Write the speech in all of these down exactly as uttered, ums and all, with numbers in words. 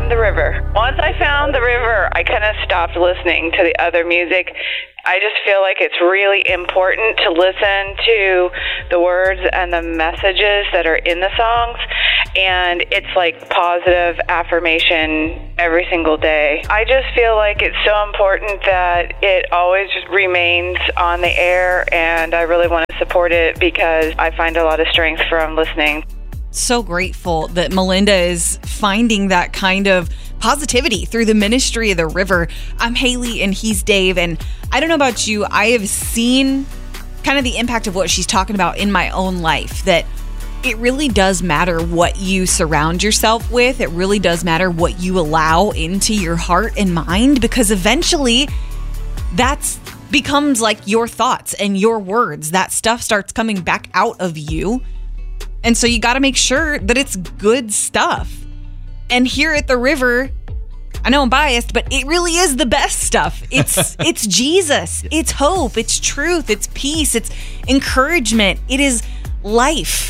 found the river. Once I found the river, I kind of stopped listening to the other music. I just feel like it's really important to listen to the words and the messages that are in the songs, and it's like positive affirmation every single day. I just feel like it's so important that it always remains on the air, and I really want to support it because I find a lot of strength from listening. So grateful that Melinda is finding that kind of positivity through the ministry of the river. I'm Haley and he's Dave, and I don't know about you, I have seen kind of the impact of what she's talking about in my own life, that it really does matter what you surround yourself with. It really does matter what you allow into your heart and mind, because eventually that's becomes like your thoughts and your words. That stuff starts coming back out of you. And so you got to make sure that it's good stuff. And here at the river, I know I'm biased, but it really is the best stuff. It's it's Jesus. It's hope. It's truth. It's peace. It's encouragement. It is life.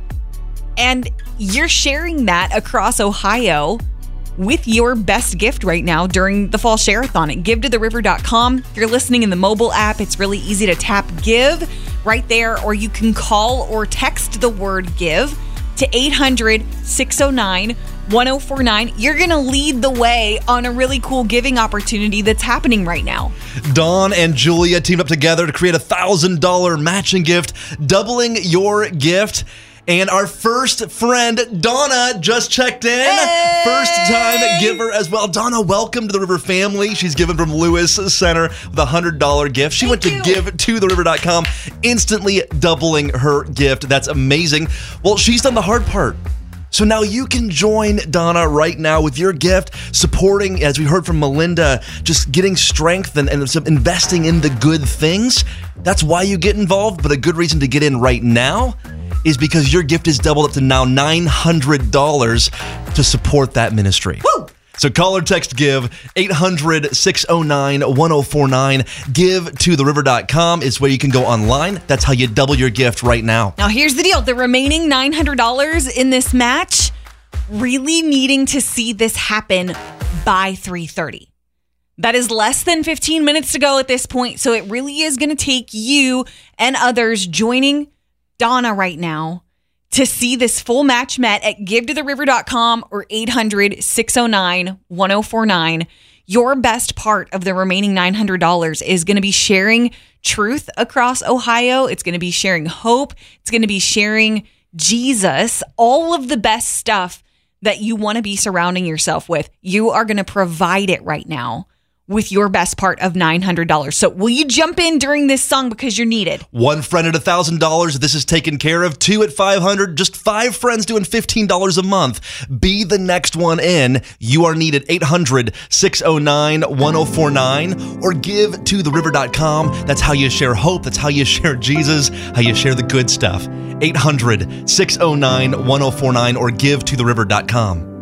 And you're sharing that across Ohio with your best gift right now during the Fall Share-a-thon at give to the river dot com. If you're listening in the mobile app, it's really easy to tap give right there, or you can call or text the word give to eight hundred, six oh nine, one oh four nine. You're going to lead the way on a really cool giving opportunity that's happening right now. Dawn and Julia teamed up together to create a one thousand dollars matching gift, doubling your gift. And our first friend, Donna, just checked in. Hey! First time giver as well. Donna, welcome to the River family. She's given from Lewis Center with a one hundred dollars gift. She Thank went you. to give to the river dot com, instantly doubling her gift. That's amazing. Well, she's done the hard part. So now you can join Donna right now with your gift, supporting, as we heard from Melinda, just getting strength and, and some investing in the good things. That's why you get involved, but a good reason to get in right now is because your gift is doubled up to now nine hundred dollars to support that ministry. Woo! So call or text give, eight hundred, six oh nine, one oh four nine. give to the river dot com is where you can go online. That's how you double your gift right now. Now, here's the deal. The remaining nine hundred dollars in this match, really needing to see this happen by three thirty. That is less than fifteen minutes to go at this point, so it really is going to take you and others joining Donna right now to see this full match met at give to the river dot com or eight hundred, six oh nine, one oh four nine. Your best part of the remaining nine hundred dollars is going to be sharing truth across Ohio. It's going to be sharing hope. It's going to be sharing Jesus, all of the best stuff that you want to be surrounding yourself with. You are going to provide it right now with your best part of nine hundred dollars. So will you jump in during this song because you're needed? One friend at one thousand dollars. This is taken care of. Two at five hundred dollars. Just five friends doing fifteen dollars a month. Be the next one in. You are needed. eight hundred, six oh nine, one oh four nine. Or give to the river dot com. That's how you share hope. That's how you share Jesus. How you share the good stuff. eight hundred, six oh nine, one oh four nine. Or give to the river dot com.